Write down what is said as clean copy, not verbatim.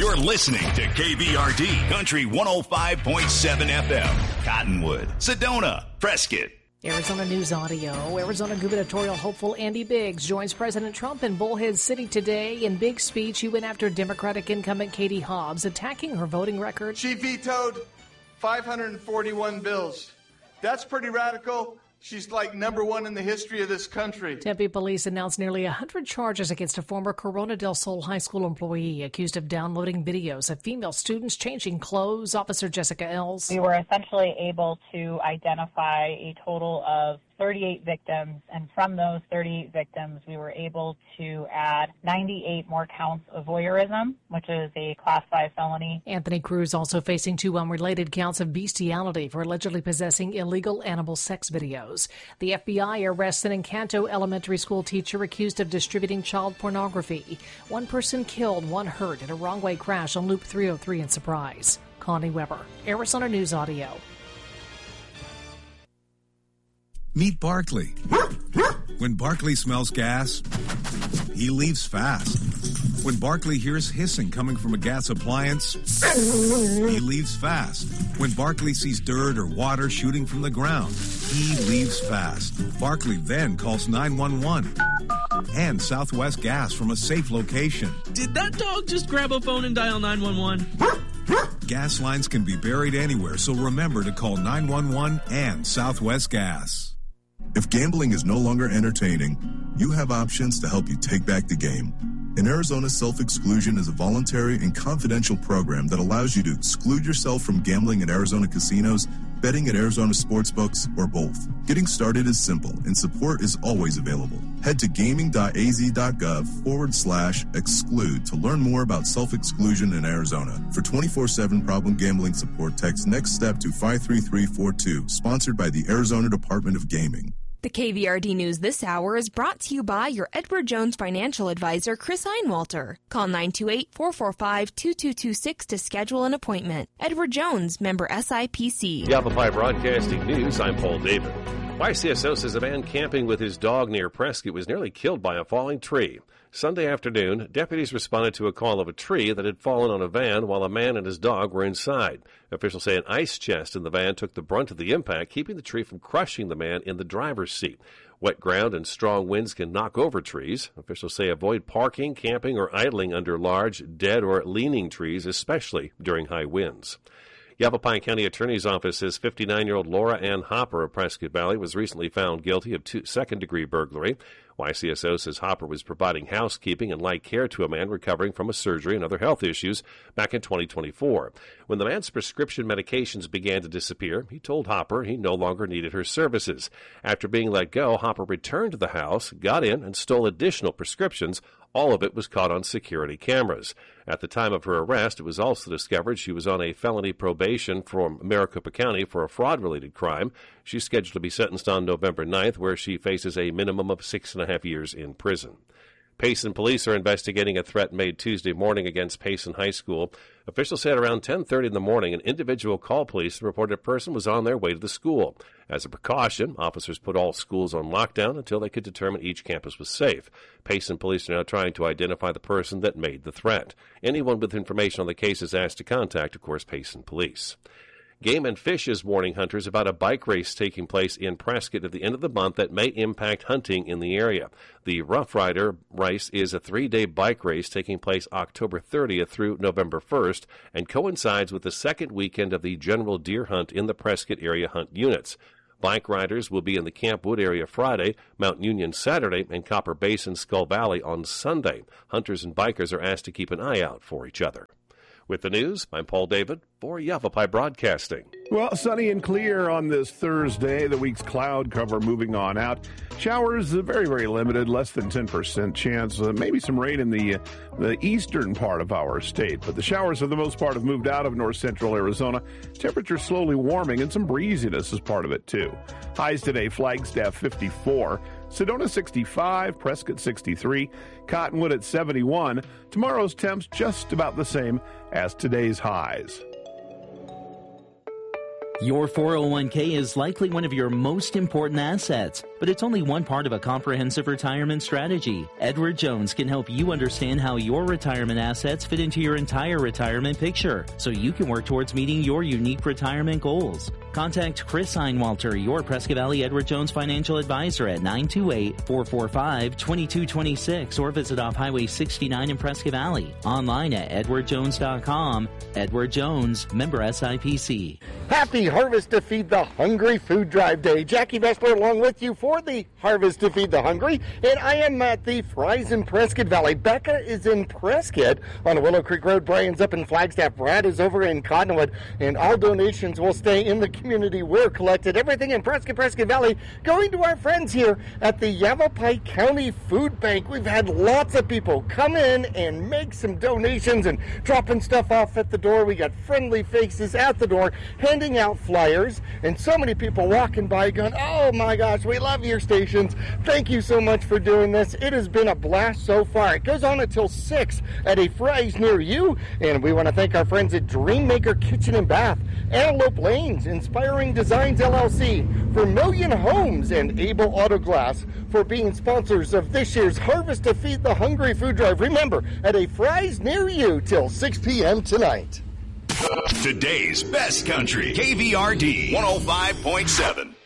You're listening to KVRD Country 105.7 FM. Cottonwood, Sedona, Prescott. Arizona News Audio. Arizona gubernatorial hopeful Andy Biggs joins President Trump in Bullhead City today. In Biggs' speech, he went after Democratic incumbent Katie Hobbs, attacking her voting record. She vetoed 541 bills. That's pretty radical. She's like number one in the history of this country. Tempe police announced nearly 100 charges against a former Corona del Sol high school employee accused of downloading videos of female students changing clothes. Officer Jessica Els. We were essentially able to identify a total of 38 victims, and from those 38 victims, we were able to add 98 more counts of voyeurism, which is a Class 5 felony. Anthony Cruz also facing 2 unrelated counts of bestiality for allegedly possessing illegal animal sex videos. The FBI arrests an Encanto elementary school teacher accused of distributing child pornography. 1 person killed, 1 hurt in a wrong-way crash on Loop 303 in Surprise. Connie Weber, Arizona News Audio. Meet Barkley. When Barkley smells gas, he leaves fast. When Barkley hears hissing coming from a gas appliance, he leaves fast. When Barkley sees dirt or water shooting from the ground, he leaves fast. Barkley then calls 911 and Southwest Gas from a safe location. Did that dog just grab a phone and dial 911? Gas lines can be buried anywhere, so remember to call 911 and Southwest Gas. If gambling is no longer entertaining, you have options to help you take back the game. In Arizona, self-exclusion is a voluntary and confidential program that allows you to exclude yourself from gambling at Arizona casinos, betting at Arizona sportsbooks, or both. Getting started is simple, and support is always available. Head to gaming.az.gov/exclude to learn more about self-exclusion in Arizona. For 24/7 problem gambling support, text Next Step to 53342, sponsored by the Arizona Department of Gaming. The KVRD News this hour is brought to you by your Edward Jones financial advisor, Chris Einwalter. Call 928-445-2226 to schedule an appointment. Edward Jones, member SIPC. Yavapai Broadcasting News, I'm Paul David. YCSO says a man camping with his dog near Prescott was nearly killed by a falling tree. Sunday afternoon, deputies responded to a call of a tree that had fallen on a van while a man and his dog were inside. Officials say an ice chest in the van took the brunt of the impact, keeping the tree from crushing the man in the driver's seat. Wet ground and strong winds can knock over trees. Officials say avoid parking, camping, or idling under large, dead, or leaning trees, especially during high winds. Yavapai County Attorney's Office says 59-year-old Laura Ann Hopper of Prescott Valley was recently found guilty of second-degree burglary. YCSO says Hopper was providing housekeeping and light care to a man recovering from a surgery and other health issues back in 2024. When the man's prescription medications began to disappear, he told Hopper he no longer needed her services. After being let go, Hopper returned to the house, got in, and stole additional prescriptions. All of it was caught on security cameras. At the time of her arrest, it was also discovered she was on a felony probation from Maricopa County for a fraud-related crime. She's scheduled to be sentenced on November 9th, where she faces a minimum of 6.5 years in prison. Payson police are investigating a threat made Tuesday morning against Payson High School. Officials said around 10:30 in the morning, an individual called police and reported a person was on their way to the school. As a precaution, officers put all schools on lockdown until they could determine each campus was safe. Payson police are now trying to identify the person that made the threat. Anyone with information on the case is asked to contact, of course, Payson police. Game and Fish is warning hunters about a bike race taking place in Prescott at the end of the month that may impact hunting in the area. The Rough Rider race is a 3-day bike race taking place October 30th through November 1st and coincides with the second weekend of the general deer hunt in the Prescott area hunt units. Bike riders will be in the Camp Wood area Friday, Mount Union Saturday, and Copper Basin Skull Valley on Sunday. Hunters and bikers are asked to keep an eye out for each other. With the news, I'm Paul David for Yavapai Broadcasting. Well, sunny and clear on this Thursday. The week's cloud cover moving on out. Showers, very, very limited, less than 10% chance. Maybe some rain in the eastern part of our state. But the showers, for the most part, have moved out of north central Arizona. Temperature slowly warming and some breeziness is part of it, too. Highs today, Flagstaff 54. Sedona 65, Prescott 63, Cottonwood at 71. Tomorrow's temps just about the same as today's highs. Your 401k is likely one of your most important assets, but it's only one part of a comprehensive retirement strategy. Edward Jones can help you understand how your retirement assets fit into your entire retirement picture, so you can work towards meeting your unique retirement goals. Contact Chris Einwalter, your Prescott Valley Edward Jones financial advisor at 928-445-2226 or visit off Highway 69 in Prescott Valley. Online at edwardjones.com. Edward Jones, member SIPC. Happy Harvest to Feed the Hungry Food Drive Day. Jackie Vessler along with you for the Harvest to Feed the Hungry, and I am at the Fry's in Prescott Valley. Becca is in Prescott on Willow Creek Road. Brian's up in Flagstaff. Brad is over in Cottonwood, and all donations will stay in the community where collected. Everything in Prescott Valley going to our friends here at the Yavapai County Food Bank. We've had lots of people come in and make some donations and dropping stuff off at the door. We got friendly faces at the door handing out flyers, and so many people walking by going, oh my gosh, we love your stations. Thank you so much for doing this. It has been a blast so far. It goes on until 6 at a Fry's near you, and we want to thank our friends at Dreammaker Kitchen and Bath, Antelope Lanes, Inspiring Designs LLC, Vermilion Homes, and Able Auto Glass for being sponsors of this year's Harvest to Feed the Hungry Food Drive. Remember, at a Fry's near you till 6 p.m. tonight. Today's best country, KVRD 105.7.